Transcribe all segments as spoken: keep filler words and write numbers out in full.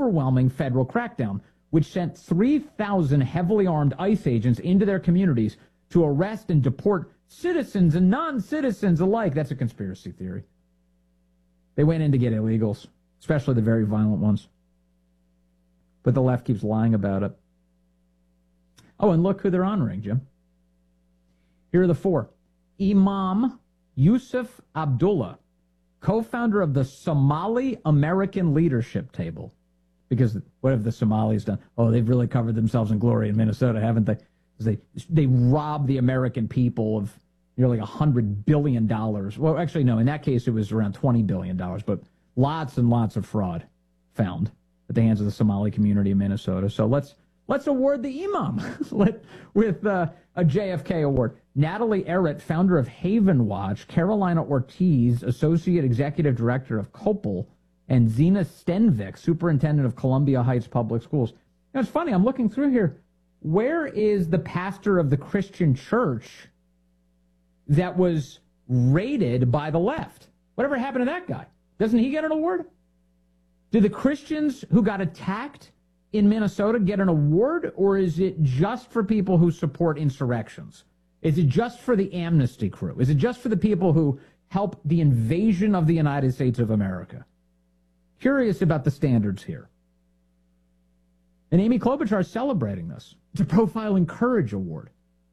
overwhelming federal crackdown, which sent three thousand heavily armed ICE agents into their communities to arrest and deport citizens and non-citizens alike. That's a conspiracy theory. They went in to get illegals, especially the very violent ones. But the left keeps lying about it. Oh, and look who they're honoring, Jim. Here are the four. Imam Yusuf Abdullah, co-founder of the Somali American Leadership Table. Because what have the Somalis done? Oh, they've really covered themselves in glory in Minnesota, haven't they? They, they robbed the American people of nearly one hundred billion dollars. Well, actually, no, in that case, it was around twenty billion dollars, but lots and lots of fraud found at the hands of the Somali community in Minnesota. So let's let's award the imam with uh, a J F K award. Natalie Errett, founder of Haven Watch, Carolina Ortiz, associate executive director of Copal, and Zena Stenvik, superintendent of Columbia Heights Public Schools. You know, it's funny, I'm looking through here. Where is the pastor of the Christian church that was raided by the left? Whatever happened to that guy? Doesn't he get an award? Do the Christians who got attacked in Minnesota get an award, or is it just for people who support insurrections? Is it just for the amnesty crew? Is it just for the people who helped the invasion of the United States of America? Curious about the standards here. And Amy Klobuchar is celebrating this. It's a Profiling Courage Award.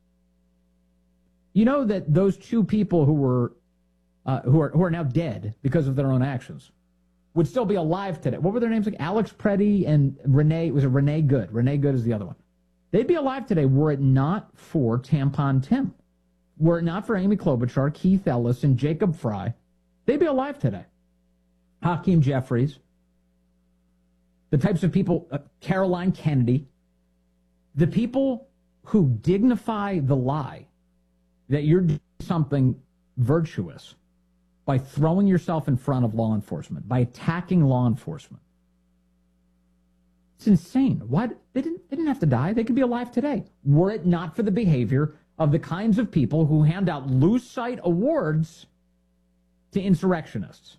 You know that those two people who were uh, who are who are now dead because of their own actions would still be alive today. What were their names? Like Alex Preddy and Renee. Was it Renee Good? Renee Good is the other one. They'd be alive today were it not for Tampon Tim. Were it not for Amy Klobuchar, Keith Ellis, and Jacob Fry, they'd be alive today. Hakeem Jeffries, the types of people, uh, Caroline Kennedy, the people who dignify the lie that you're doing something virtuous by throwing yourself in front of law enforcement, by attacking law enforcement. It's insane. Why they didn't they didn't have to die? They could be alive today. Were it not for the behavior of the kinds of people who hand out loose sight awards to insurrectionists.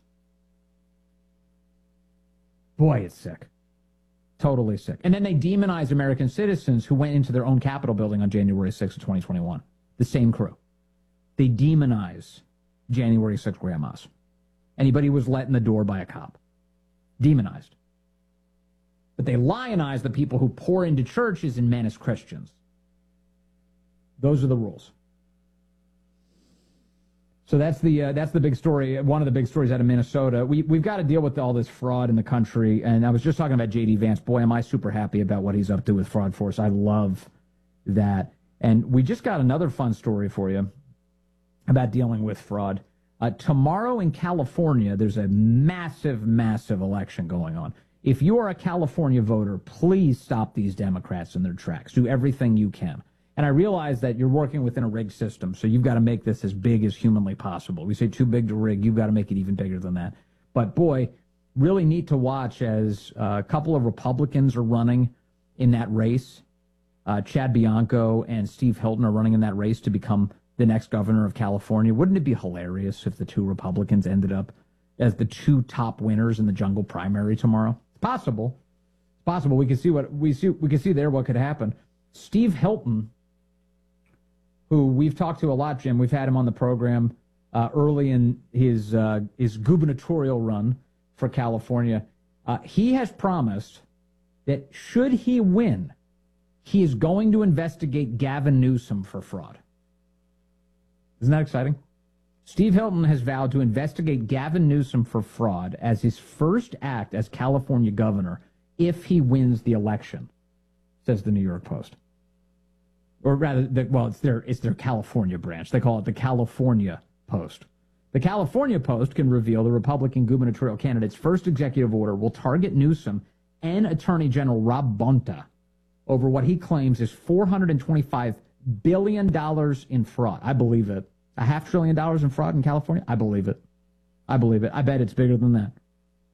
Boy, it's sick. Totally sick. And then they demonize American citizens who went into their own Capitol building on January sixth of twenty twenty-one. The same crew. They demonize January sixth grandmas. Anybody who was let in the door by a cop. Demonized. But they lionize the people who pour into churches and menace Christians. Those are the rules. So that's the uh, that's the big story. One of the big stories out of Minnesota. We we've got to deal with all this fraud in the country. And I was just talking about J D Vance. Boy, am I super happy about what he's up to with Fraud Force. I love that. And we just got another fun story for you about dealing with fraud. Uh, tomorrow in California, there's a massive, massive election going on. If you are a California voter, please stop these Democrats in their tracks. Do everything you can. And I realize that you're working within a rigged system, so you've got to make this as big as humanly possible. We say too big to rig, you've got to make it even bigger than that. But boy, really neat to watch as uh, a couple of Republicans are running in that race. Uh, Chad Bianco and Steve Hilton are running in that race to become the next governor of California. Wouldn't it be hilarious if the two Republicans ended up as the two top winners in the jungle primary tomorrow? It's possible. It's possible. We can see what we see. We can see there what could happen. Steve Hilton, who we've talked to a lot, Jim. We've had him on the program uh, early in his uh, his gubernatorial run for California. Uh, he has promised that should he win, he is going to investigate Gavin Newsom for fraud. Isn't that exciting? Steve Hilton has vowed to investigate Gavin Newsom for fraud as his first act as California governor if he wins the election, says the New York Post. Or rather, the, well, it's their, it's their California branch. They call it the California Post. The California Post can reveal the Republican gubernatorial candidate's first executive order will target Newsom and Attorney General Rob Bonta over what he claims is four hundred twenty-five billion dollars in fraud. I believe it. A half trillion dollars in fraud in California? I believe it. I believe it. I bet it's bigger than that.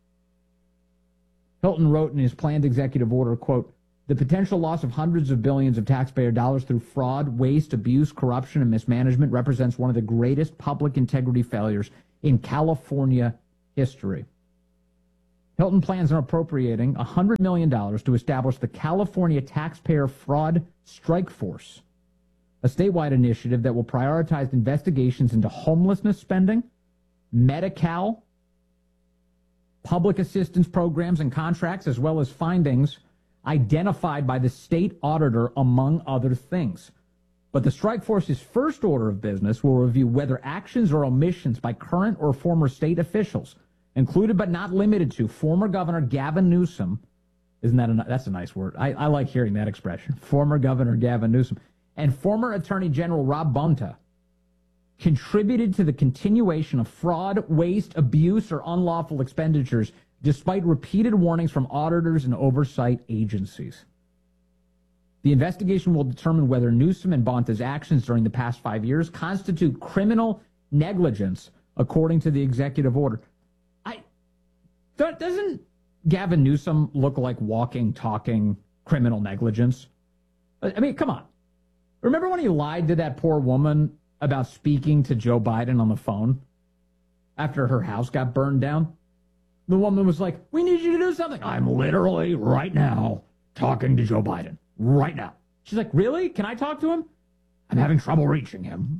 Hilton wrote in his planned executive order, quote, the potential loss of hundreds of billions of taxpayer dollars through fraud, waste, abuse, corruption, and mismanagement represents one of the greatest public integrity failures in California history. Hilton plans on appropriating one hundred million dollars to establish the California Taxpayer Fraud Strike Force, a statewide initiative that will prioritize investigations into homelessness spending, Medi-Cal, public assistance programs and contracts, as well as findings identified by the state auditor, among other things. But the strike force's first order of business will review whether actions or omissions by current or former state officials, included but not limited to former Governor Gavin Newsom, isn't that a, that's a nice word? I, I like hearing that expression, former Governor Gavin Newsom, and former Attorney General Rob Bonta, contributed to the continuation of fraud, waste, abuse, or unlawful expenditures, despite repeated warnings from auditors and oversight agencies. The investigation will determine whether Newsom and Bonta's actions during the past five years constitute criminal negligence, according to the executive order. I doesn't Gavin Newsom look like walking, talking criminal negligence? I mean, come on. Remember when he lied to that poor woman about speaking to Joe Biden on the phone after her house got burned down? The woman was like, we need you to do something. I'm literally right now talking to Joe Biden. Right now. She's like, really? Can I talk to him? I'm having trouble reaching him.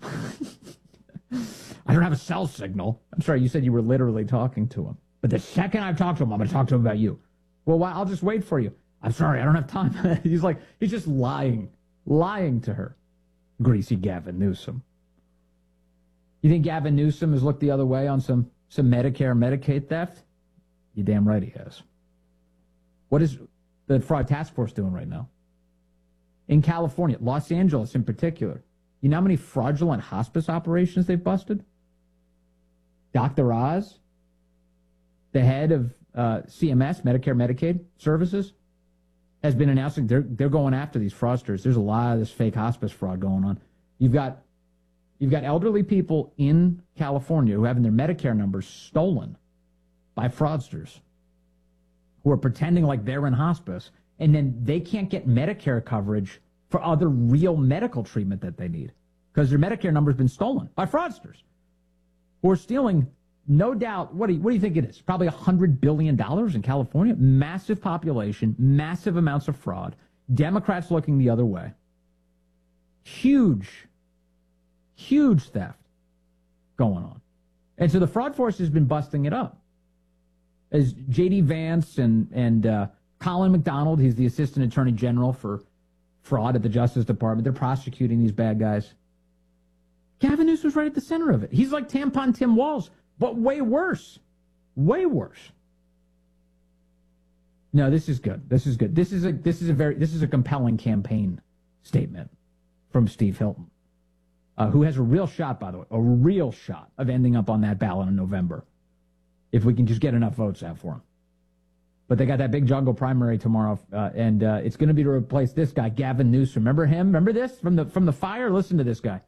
I don't have a cell signal. I'm sorry, you said you were literally talking to him. But the second I've talked to him, I'm going to talk to him about you. Well, why? I'll just wait for you. I'm sorry, I don't have time. He's like, he's just lying. Lying to her. Greasy Gavin Newsom. You think Gavin Newsom has looked the other way on some, some Medicare, Medicaid theft? You damn right he has. What is the Fraud Task Force doing right now? In California, Los Angeles in particular, you know how many fraudulent hospice operations they've busted? Doctor Oz, the head of uh, C M S, Medicare, Medicaid Services, has been announcing they're they're going after these fraudsters. There's a lot of this fake hospice fraud going on. You've got you've got elderly people in California who are having their Medicare numbers stolen by fraudsters who are pretending like they're in hospice, and then they can't get Medicare coverage for other real medical treatment that they need because their Medicare number's been stolen by fraudsters who are stealing, no doubt, what do you, what do you think it is? Probably one hundred billion dollars in California. Massive population, massive amounts of fraud. Democrats looking the other way. Huge, huge theft going on. And so the fraud force has been busting it up. As J D Vance and, and uh, Colin McDonald, he's the Assistant Attorney General for fraud at the Justice Department, they're prosecuting these bad guys. Gavin Newsom's right at the center of it. He's like Tampon Tim Walz, but way worse. Way worse. No, this is good. This is good. This is a this is a very this is a compelling campaign statement from Steve Hilton, uh, who has a real shot, by the way, a real shot of ending up on that ballot in November, if we can just get enough votes out for him. But they got that big jungle primary tomorrow, uh, and uh, it's going to be to replace this guy, Gavin Newsom. Remember him? Remember this from the from the fire? Listen to this guy.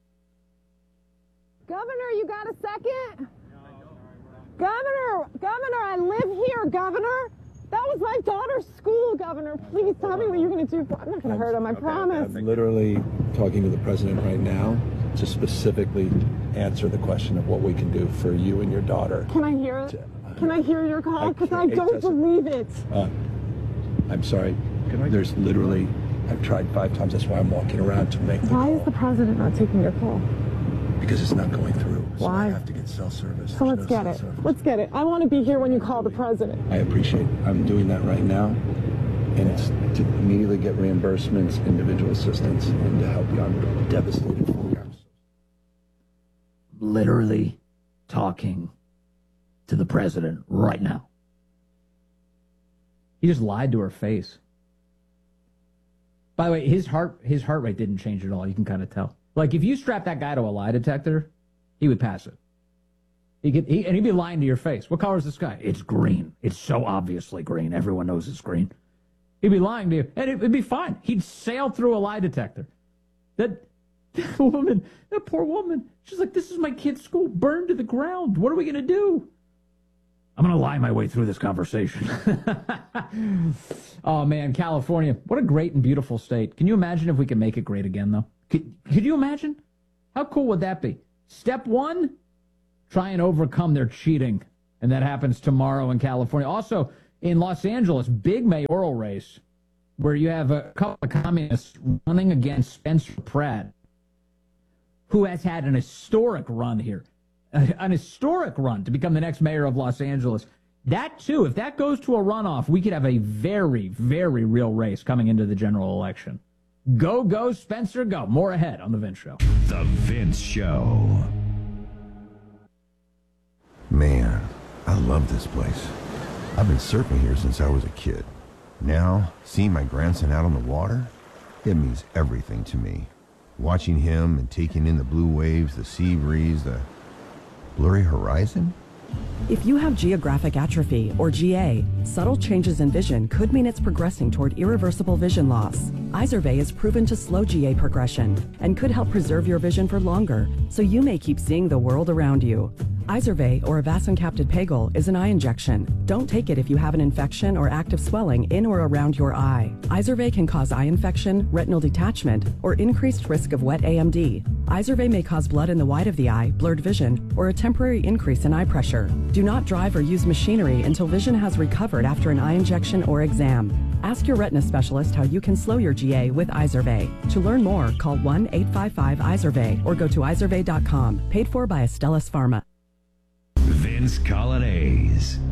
Governor, you got a second? Governor, Governor, I live here, Governor. That was my daughter's school, Governor. Please tell me what you're going to do. For, I'm not going to hurt him, I okay, promise. I'm literally talking to the president right now to specifically answer the question of what we can do for you and your daughter. Can I hear it? Can I hear your call? Because I, I don't believe it. Uh, I'm sorry. There's literally, I've tried five times. That's why I'm walking around to make the Why call. is the president not taking your call? Because it's not going through. So Why? I have to get cell service. So There's let's no get it. Service. Let's get it. I want to be here when you call the president. I appreciate it. I'm doing that right now. And it's to immediately get reimbursements, individual assistance, and to help you. I'm devastated for you. Literally talking to the president right now. He just lied to her face. By the way, his heart his heart rate didn't change at all. You can kind of tell. Like if you strap that guy to a lie detector, he would pass it. He could, he, and he'd be lying to your face. What color is the sky? It's green. It's so obviously green. Everyone knows it's green. He'd be lying to you, and it would be fine. He'd sail through a lie detector. That, that woman, that poor woman, she's like, this is my kid's school, burned to the ground. What are we going to do? I'm going to lie my way through this conversation. Oh, man, California. What a great and beautiful state. Can you imagine if we could make it great again, though? Could, could you imagine? How cool would that be? Step one, try and overcome their cheating and that happens tomorrow in California. Also, in Los Angeles, big mayoral race where you have a couple of communists running against Spencer Pratt, who has had an historic run here, an historic run to become the next mayor of Los Angeles. That, too, if that goes to a runoff, we could have a very, very real race coming into the general election. Go, go, Spencer, go. More ahead on The Vince Show. The Vince Show. Man, I love this place. I've been surfing here since I was a kid. Now, seeing my grandson out on the water, it means everything to me. Watching him and taking in the blue waves, the sea breeze, the blurry horizon. If you have geographic atrophy, or G A, subtle changes in vision could mean it's progressing toward irreversible vision loss. Izervay is proven to slow G A progression and could help preserve your vision for longer, so you may keep seeing the world around you. Izervay, or avacincaptad pegol, is an eye injection. Don't take it if you have an infection or active swelling in or around your eye. Izervay can cause eye infection, retinal detachment, or increased risk of wet A M D. Izervay may cause blood in the white of the eye, blurred vision, or a temporary increase in eye pressure. Do not drive or use machinery until vision has recovered after an eye injection or exam. Ask your retina specialist how you can slow your G A with Izervay. To learn more, call one eight five five Izervay or go to izervay dot com. Paid for by Astellas Pharma. Vince Coglianese.